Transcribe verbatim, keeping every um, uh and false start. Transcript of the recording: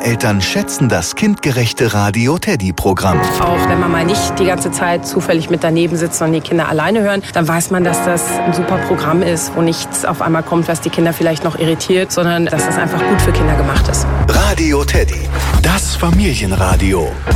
Eltern schätzen das kindgerechte Radio Teddy-Programm. Auch wenn man mal nicht die ganze Zeit zufällig mit daneben sitzt und die Kinder alleine hören, dann weiß man, dass das ein super Programm ist, wo nichts auf einmal kommt, was die Kinder vielleicht noch irritiert, sondern dass das einfach gut für Kinder gemacht ist. Radio Teddy, das Familienradio.